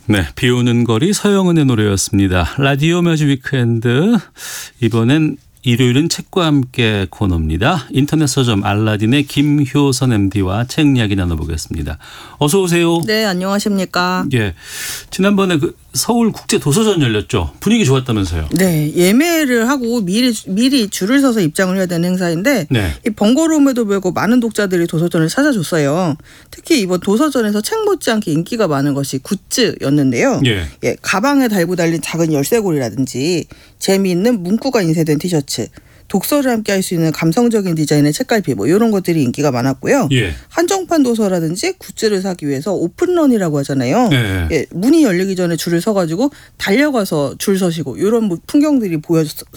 네, 비오는 거리 서영은의 노래였습니다. 라디오 매주 위크엔드, 이번엔 일요일은 책과 함께 코너입니다. 인터넷 서점 알라딘의 김효선 MD와 책 이야기 나눠보겠습니다. 어서 오세요. 네, 안녕하십니까. 예, 지난번에 서울 국제 도서전 열렸죠. 분위기 좋았다면서요. 네, 예매를 하고 미리 줄을 서서 입장을 해야 되는 행사인데 네. 이 번거로움에도 불구하고 많은 독자들이 도서전을 찾아줬어요. 특히 이번 도서전에서 책 못지않게 인기가 많은 것이 굿즈였는데요. 예. 가방에 달고 달린 작은 열쇠고리라든지 재미있는 문구가 인쇄된 티셔츠, 독서를 함께 할 수 있는 감성적인 디자인의 책갈피 이런 것들이 인기가 많았고요. 예. 한정판 도서라든지 굿즈를 사기 위해서 오픈런이라고 하잖아요. 예. 문이 열리기 전에 줄을 서가지고 달려가서 줄 서시고 이런 풍경들이 보여서